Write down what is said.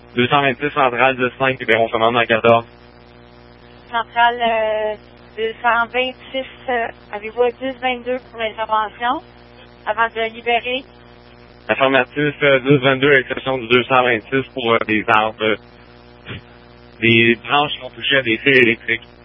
226 centrale 15, libéron commandant 14. Centrale 226, avez-vous 1022 pour l'intervention avant de libérer? Affirmatif 1022, exception du 226 pour des arbres, des branches qui ont touché à des fils électriques.